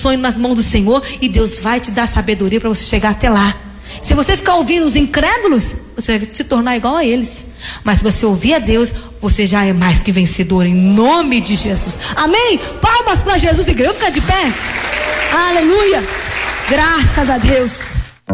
sonho nas mãos do Senhor e Deus vai te dar sabedoria para você chegar até lá. Se você ficar ouvindo os incrédulos, você vai se tornar igual a eles. Mas se você ouvir a Deus, você já é mais que vencedor, em nome de Jesus. Amém? Palmas para Jesus, igreja. Fica de pé. Aleluia. Graças a Deus.